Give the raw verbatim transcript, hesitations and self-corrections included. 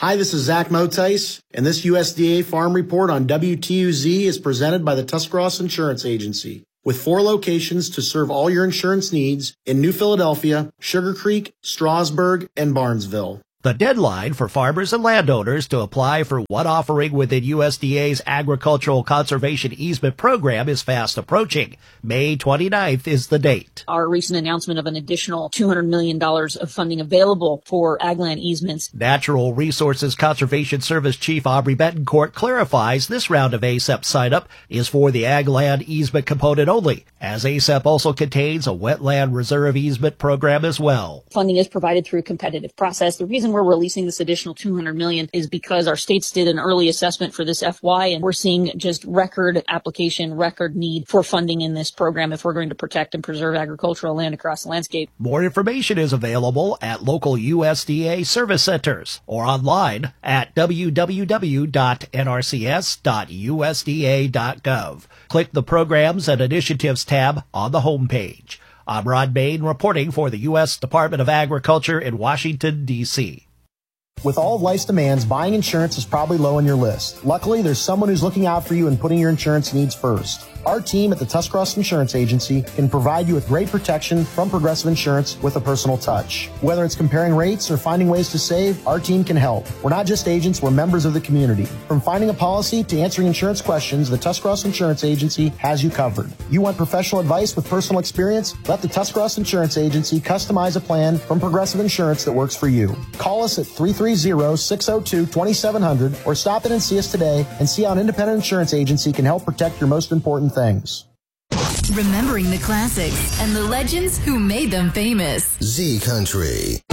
Hi, this is Zach Motice, and this U S D A Farm Report on W T U Z is presented by the Tuscarawas Insurance Agency, with four locations to serve all your insurance needs in New Philadelphia, Sugar Creek, Strasburg, and Barnesville. The deadline for farmers and landowners to apply for one offering within U S D A's Agricultural Conservation Easement Program is fast approaching. May twenty-ninth is the date. Our recent announcement of an additional two hundred million dollars of funding available for ag land easements. Natural Resources Conservation Service Chief Aubrey Betancourt clarifies this round of A S E P sign-up is for the ag land easement component only, as A S E P also contains a wetland reserve easement program as well. Funding is provided through a competitive process. The reason we're releasing this additional two hundred million dollars is because our states did an early assessment for this F Y, and we're seeing just record application, record need for funding in this program if we're going to protect and preserve agricultural land across the landscape. More information is available at local U S D A service centers or online at w w w dot n r c s dot u s d a dot gov. Click the Programs and Initiatives tab on the homepage. I'm Rod Bain reporting for the U S Department of Agriculture in Washington, D C With all of life's demands, buying insurance is probably low on your list. Luckily, there's someone who's looking out for you and putting your insurance needs first. Our team at the Tuscarawas Insurance Agency can provide you with great protection from Progressive Insurance with a personal touch. Whether it's comparing rates or finding ways to save, our team can help. We're not just agents, we're members of the community. From finding a policy to answering insurance questions, the Tuscarawas Insurance Agency has you covered. You want professional advice with personal experience? Let the Tuscarawas Insurance Agency customize a plan from Progressive Insurance that works for you. Call us at three three zero, six zero two, two seven zero zero or stop in and see us today and see how an independent insurance agency can help protect your most important things. Remembering the classics and the legends who made them famous. Z Country.